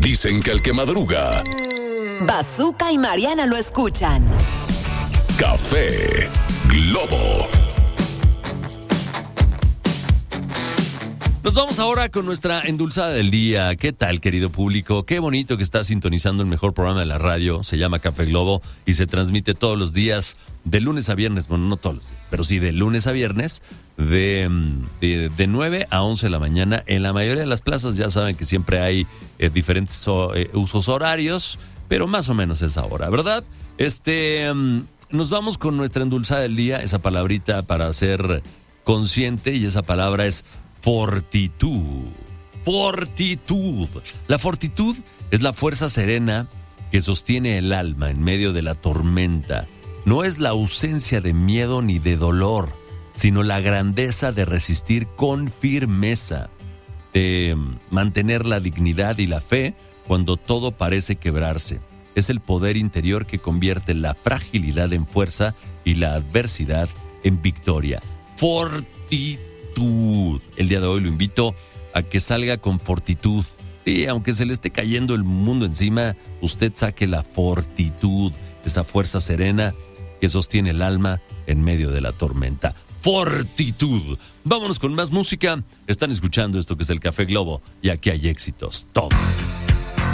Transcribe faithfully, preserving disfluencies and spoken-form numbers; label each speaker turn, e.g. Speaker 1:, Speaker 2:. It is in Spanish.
Speaker 1: Dicen que el que madruga,
Speaker 2: Bazooka y Mariana lo escuchan.
Speaker 1: Café Globo.
Speaker 3: Nos vamos ahora con nuestra endulzada del día. ¿Qué tal, querido público? Qué bonito que está sintonizando el mejor programa de la radio. Se llama Café Globo y se transmite todos los días, de lunes a viernes. Bueno, no todos los días, pero sí de lunes a viernes, de, de, de nueve a once de la mañana. En la mayoría de las plazas ya saben que siempre hay eh, diferentes so, eh, usos horarios, pero más o menos es ahora, ¿verdad? Este, um, nos vamos con nuestra endulzada del día, esa palabrita para ser consciente, y esa palabra es fortitud. Fortitud. La fortitud es la fuerza serena que sostiene el alma en medio de la tormenta. No es la ausencia de miedo ni de dolor, sino la grandeza de resistir con firmeza, de mantener la dignidad y la fe cuando todo parece quebrarse. Es el poder interior que convierte la fragilidad en fuerza y la adversidad en victoria. Fortitud. El día de hoy lo invito a que salga con fortitud. Sí, aunque se le esté cayendo el mundo encima, usted saque la fortitud, esa fuerza serena que sostiene el alma en medio de la tormenta. Fortitud. Vámonos con más música. Están escuchando esto que es el Café Globo y aquí hay éxitos. Todo.